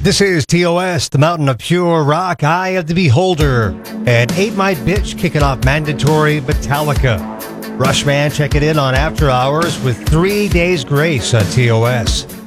This is TOS, the Mountain of Pure Rock, Eye of the Beholder, and 8 Might Bitch kicking off mandatory Metallica. Rushman checking in on After Hours with 3 Days Grace on TOS.